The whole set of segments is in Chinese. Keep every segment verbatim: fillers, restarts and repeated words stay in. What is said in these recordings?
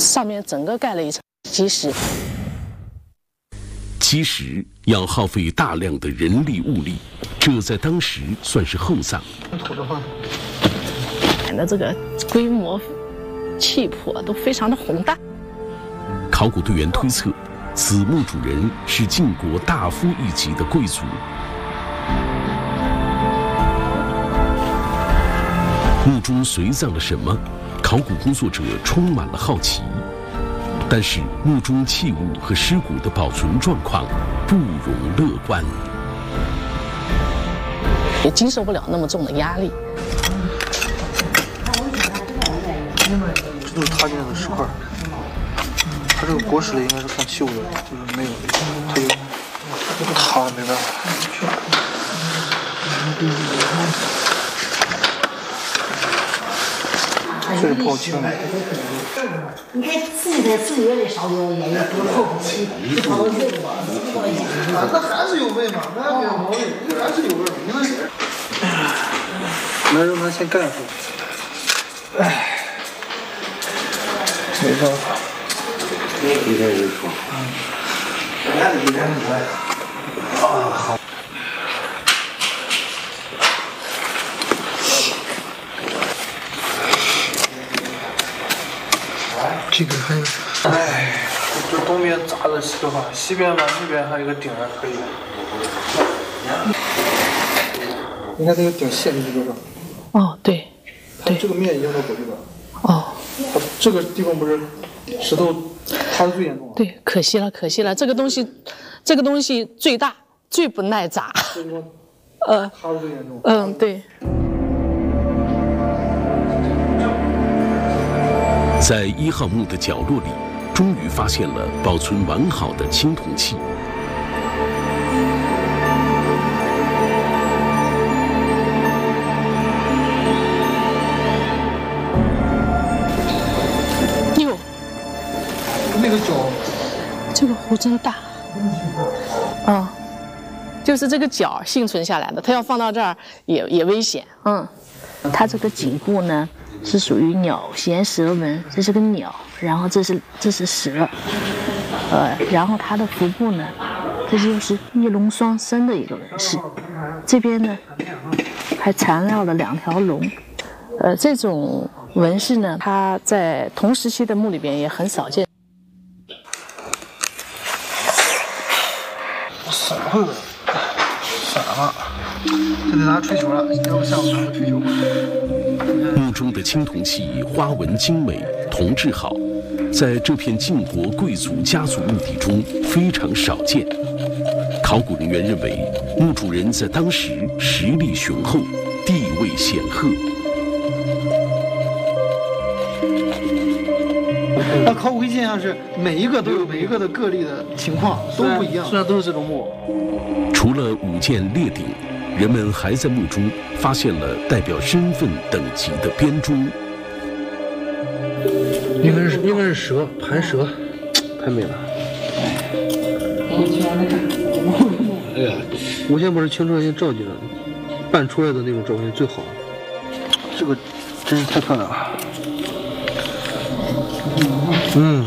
上面整个盖了一层基石。 基石要耗费大量的人力物力，这在当时算是厚葬。 的这个规模、气魄都非常的宏大。 考古队员推测，此墓主人是晋国大夫一级的贵族。墓中随葬了什么？考古工作者充满了好奇。但是墓中器物和尸骨的保存状况不容乐观， 也经受不了那么重的压力。 这都是他进来的石块，他这个国史里应该是看器物的，就是没有，他就他没办法。这是不好清的。 你看自己的自己的烧酒也也不透不气，你跑到这个吧， 那还是有味嘛，那没有毛病，还是有味。你那是，那让他先干活。唉，没办法。 一天一说。 啊，好。这个还有，哎，这东边砸的石块，西边吧，那边还有一个顶还可以。你看这个顶陷进去多少？ 哦，对，对， 这个面已经都回去了。 哦， 它这个地方不是石头塌的最严重。 对，可惜了，可惜了，这个东西，这个东西最大，最不耐砸。 呃，塌的最严重。 嗯，对。 在一号墓的角落里，终于发现了保存完好的青铜器。 哟， 那个角， 这个壶真大。嗯，就是这个角幸存下来的，它要放到这儿也也危险。嗯，它这个颈部呢，是属于鸟衔蛇纹，这是个鸟，然后这是这是蛇，呃，然后它的腹部呢，这就是翼龙双生的一个纹饰，这边呢还缠绕了两条龙，呃，这种纹饰呢，它在同时期的墓里边也很少见。 散了，散了，这得拿吹球了，要不下午拿个吹球吧。 墓中的青铜器花纹精美，铜制好，在这片晋国贵族家族墓地中非常少见。考古人员认为，墓主人在当时实力雄厚，地位显赫。 那考古现象是每一个都有每一个的个例的情况都不一样，虽然都是这种墓。 除了五件列鼎，人们还在墓中发现了代表身份等级的编钟。 应该是应该是蛇，盘蛇，太美了。哎呀，我现在不是清楚些照进来，办出来的那种照片最好。 这个真是太漂亮了。 嗯，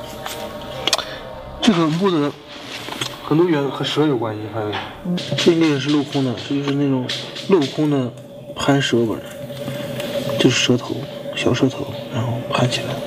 这个墓的很多原和蛇有关系，还有这应该也是镂空的，这就是那种镂空的盘蛇纹，就是蛇头，小蛇头，然后盘起来。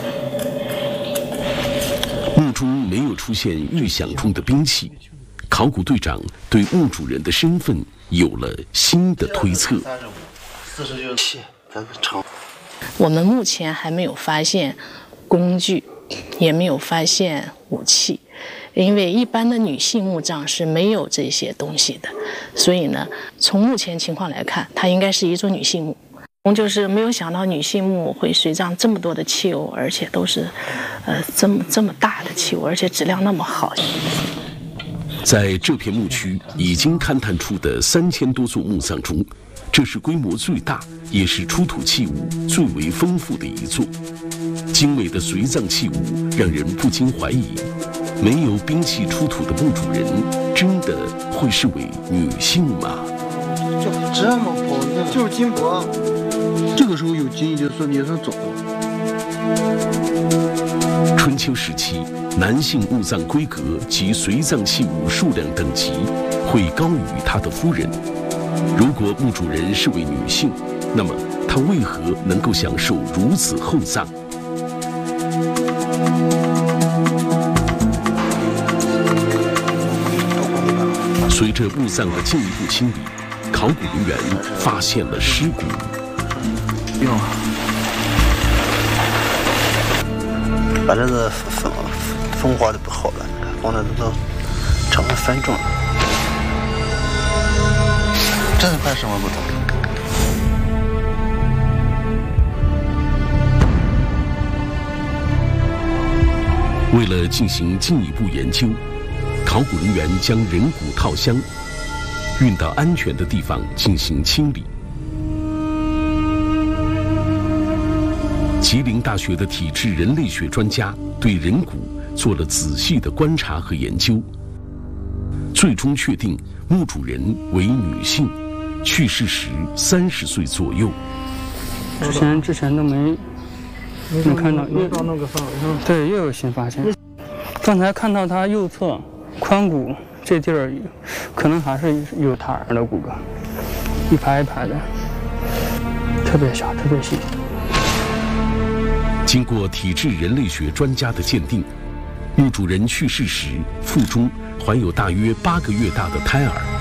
墓中没有出现预想中的兵器，考古队长对墓主人的身份有了新的推测。 四十九七，咱们长。 我们目前还没有发现工具，也没有发现武器，因为一般的女性墓葬是没有这些东西的，所以呢，从目前情况来看，它应该是一座女性墓。就是没有想到女性墓会随葬这么多的器物，而且都是，呃，这么这么大的器物，而且质量那么好。 在这片墓区已经勘探出的三千多座墓葬中，这是规模最大，也是出土器物最为丰富的一座。精美的随葬器物让人不禁怀疑，没有兵器出土的墓主人，真的会是位女性吗？ 就这么薄，就是金箔。 这个时候有金也算也算早了。 春秋时期，男性墓葬规格及随葬器物数量等级会高于他的夫人。如果墓主人是位女性，那么她为何能够享受如此厚葬？随着墓葬的进一步清理，考古人员发现了尸骨。 用啊，把这个风风化的不好了，放的都成了翻重了。这是块什么骨头？ 为了进行进一步研究，考古人员将人骨套箱运到安全的地方进行清理。吉林大学的体质人类学专家对人骨做了仔细的观察和研究，最终确定墓主人为女性，去世时三十岁左右。 之前之前都没没看到， 没到那个范围上。 对，又有新发现。刚才看到他右侧髋骨这地儿，可能还是有胎儿的骨骼，一排一排的，特别小，特别细。 经过体质人类学专家的鉴定，墓主人去世时腹中怀有大约八个月大的胎儿。